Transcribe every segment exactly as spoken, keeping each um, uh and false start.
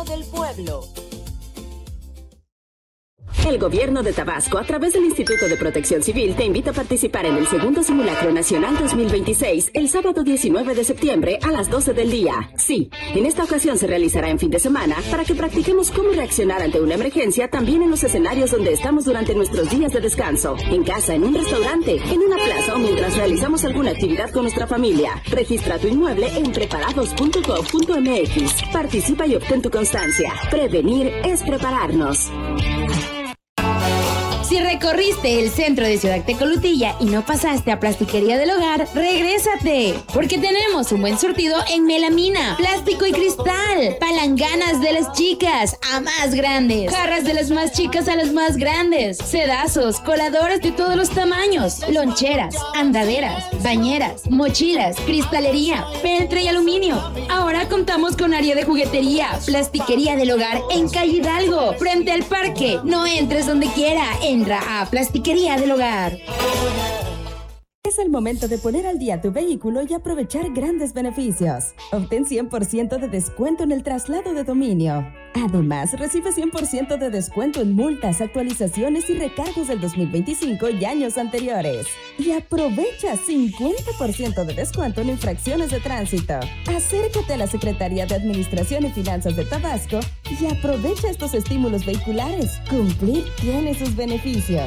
gobierno del pueblo. El gobierno de Tabasco, a través del Instituto de Protección Civil, te invita a participar en el segundo Simulacro Nacional dos mil veintiséis, el sábado diecinueve de septiembre a las doce del día. Sí, en esta ocasión se realizará en fin de semana para que practiquemos cómo reaccionar ante una emergencia también en los escenarios donde estamos durante nuestros días de descanso. En casa, en un restaurante, en una plaza o mientras realizamos alguna actividad con nuestra familia. Registra tu inmueble en preparados punto gov punto m x. Participa y obtén tu constancia. Prevenir es prepararnos. Si recorriste el centro de Ciudad Tecolutilla y no pasaste a Plastiquería del Hogar, ¡regrésate! Porque tenemos un buen surtido en melamina, plástico y cristal, palanganas de las chicas a más grandes, jarras de las más chicas a las más grandes, sedazos, coladores de todos los tamaños, loncheras, andaderas, bañeras, mochilas, cristalería, peltre y aluminio. Ahora contamos con área de juguetería, Plastiquería del Hogar en Calle Hidalgo, frente al parque. No entres donde quiera, entra a Plastiquería del Hogar. Es el momento de poner al día tu vehículo y aprovechar grandes beneficios. Obtén cien por ciento de descuento en el traslado de dominio. Además, recibe cien por ciento de descuento en multas, actualizaciones y recargos del dos mil veinticinco y años anteriores. Y aprovecha cincuenta por ciento de descuento en infracciones de tránsito. Acércate a la Secretaría de Administración y Finanzas de Tabasco y aprovecha estos estímulos vehiculares. Cumplir tiene sus beneficios.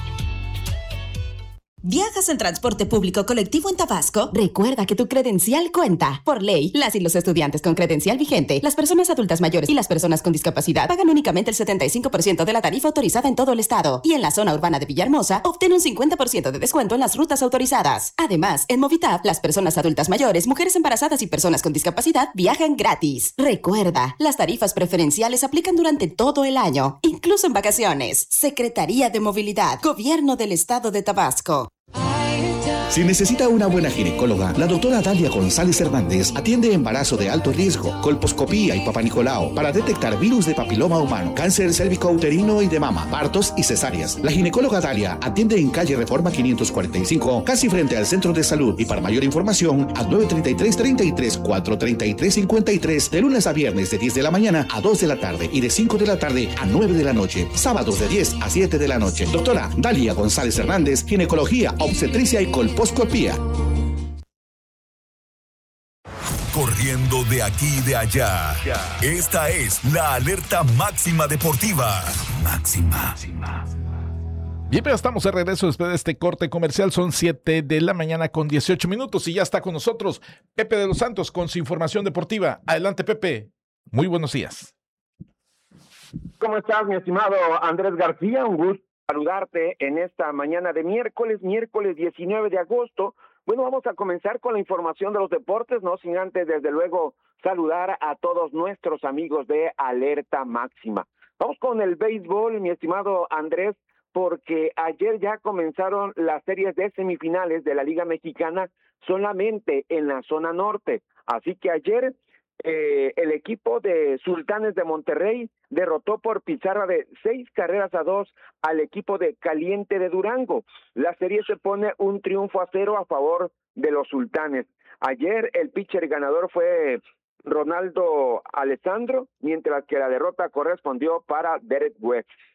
¿Viajas en transporte público colectivo en Tabasco? Recuerda que tu credencial cuenta. Por ley, las y los estudiantes con credencial vigente, las personas adultas mayores y las personas con discapacidad pagan únicamente el setenta y cinco por ciento de la tarifa autorizada en todo el estado. Y en la zona urbana de Villahermosa, obtén un cincuenta por ciento de descuento en las rutas autorizadas. Además, en Movitap, las personas adultas mayores, mujeres embarazadas y personas con discapacidad viajan gratis. Recuerda, las tarifas preferenciales aplican durante todo el año, incluso en vacaciones. Secretaría de Movilidad, Gobierno del Estado de Tabasco. Si necesita una buena ginecóloga, la doctora Dalia González Hernández atiende embarazo de alto riesgo, colposcopía y papanicolao para detectar virus de papiloma humano, cáncer cérvico-uterino y de mama, partos y cesáreas. La ginecóloga Dalia atiende en calle Reforma quinientos cuarenta y cinco, casi frente al Centro de Salud, y para mayor información al nueve tres tres, tres tres cuatro, tres tres cinco tres, de lunes a viernes de diez de la mañana a dos de la tarde y de cinco de la tarde a nueve de la noche, sábados de diez a siete de la noche. Doctora Dalia González Hernández, ginecología, obstetricia y colposcopía. Corriendo de aquí y de allá. Esta es la alerta máxima deportiva. Máxima. Bien, pero estamos de regreso después de este corte comercial. Son siete de la mañana con dieciocho minutos y ya está con nosotros Pepe de los Santos con su información deportiva. Adelante, Pepe. Muy buenos días. ¿Cómo estás, mi estimado Andrés García? Un gusto saludarte en esta mañana de miércoles, miércoles diecinueve de agosto. Bueno, vamos a comenzar con la información de los deportes, no sin antes, desde luego, saludar a todos nuestros amigos de Alerta Máxima. Vamos con el béisbol, mi estimado Andrés, porque ayer ya comenzaron las series de semifinales de la Liga Mexicana solamente en la zona norte. Así que ayer eh, el equipo de Sultanes de Monterrey derrotó por pizarra de seis carreras a dos al equipo de Caliente de Durango. La serie se pone un triunfo a cero a favor de los Sultanes. Ayer el pitcher ganador fue Ronaldo Alessandro, mientras que la derrota correspondió para Derek West.